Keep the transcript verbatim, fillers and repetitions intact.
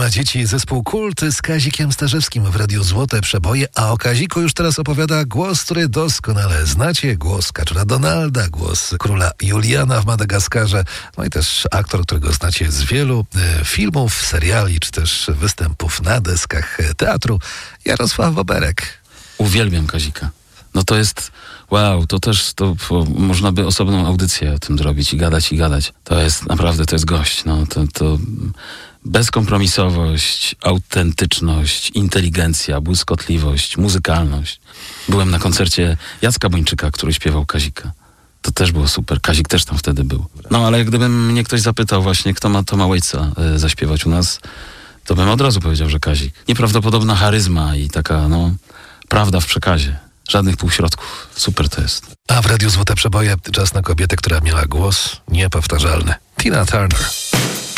dla dzieci zespół Kult z Kazikiem Starzewskim w Radiu Złote Przeboje, a o Kaziku już teraz opowiada głos, który doskonale znacie, głos Kaczora Donalda, głos króla Juliana w Madagaskarze, no i też aktor, którego znacie z wielu e, filmów, seriali, czy też występów na deskach teatru, Jarosław Boberek. Uwielbiam Kazika. No to jest, wow, to też, to, to można by osobną audycję o tym zrobić i gadać, i gadać. To jest, naprawdę, to jest gość, no, to, to bezkompromisowość, autentyczność, inteligencja, błyskotliwość, muzykalność. Byłem na koncercie Jacka Bończyka, który śpiewał Kazika. To też było super, Kazik też tam wtedy był. No, ale gdyby mnie ktoś zapytał właśnie, kto ma Toma Waitsa y, zaśpiewać u nas, to bym od razu powiedział, że Kazik. Nieprawdopodobna charyzma i taka, no, prawda w przekazie. Żadnych półśrodków. Super to jest. A w Radiu Złote Przeboje czas na kobietę, która miała głos niepowtarzalny. Tina Turner.